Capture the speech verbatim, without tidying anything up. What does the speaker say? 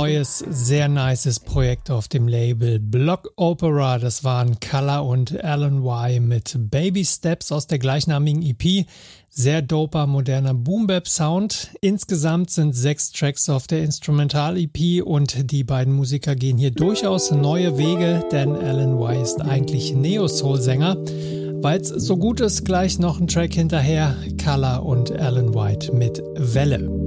neues, sehr nices Projekt auf dem Label Block Opera. Das waren Color und Alan Y mit Baby Steps aus der gleichnamigen E P. Sehr doper, moderner Boom-Bap-Sound. Insgesamt sind sechs Tracks auf der Instrumental-E P und die beiden Musiker gehen hier durchaus neue Wege, denn Alan Y ist eigentlich Neo-Soul-Sänger. Weil es so gut ist, gleich noch ein Track hinterher, Color und Alan White mit Welle.